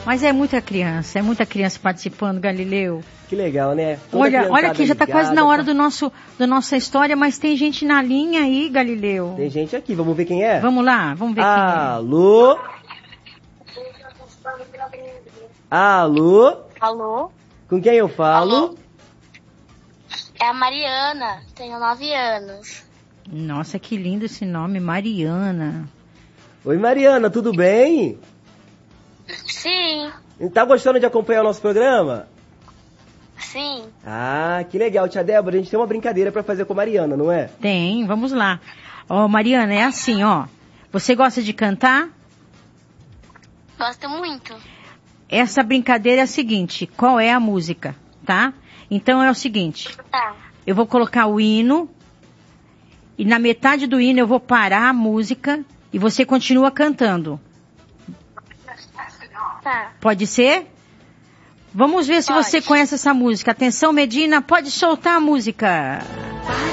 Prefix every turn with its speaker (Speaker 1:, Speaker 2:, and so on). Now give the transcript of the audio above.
Speaker 1: Mas é muita criança participando, Galileu.
Speaker 2: Que legal, né?
Speaker 1: Olha aqui, já está quase na hora da nossa história, mas tem gente na linha aí, Galileu.
Speaker 2: Tem gente aqui, vamos ver quem é?
Speaker 1: Vamos lá, vamos ver quem é.
Speaker 2: Alô? Alô?
Speaker 3: Alô?
Speaker 2: Com quem eu falo?
Speaker 3: Alô? É a Mariana, tenho 9 anos.
Speaker 1: Nossa, que lindo esse nome, Mariana.
Speaker 2: Oi, Mariana, tudo bem?
Speaker 3: Sim.
Speaker 2: Tá gostando de acompanhar o nosso programa?
Speaker 3: Sim.
Speaker 2: Ah, que legal, tia Débora, a gente tem uma brincadeira pra fazer com a Mariana, não é?
Speaker 1: Tem, vamos lá. Ó, Mariana, é assim, ó. Você gosta de cantar?
Speaker 3: Gosto muito.
Speaker 1: Essa brincadeira é a seguinte, qual é a música, tá? Então é o seguinte,
Speaker 3: Tá.
Speaker 1: eu vou colocar o hino, e na metade do hino eu vou parar a música, e você continua cantando.
Speaker 3: Tá.
Speaker 1: Pode ser? Vamos ver se
Speaker 3: Pode.
Speaker 1: você conhece essa música. Atenção, Medina, pode soltar a música.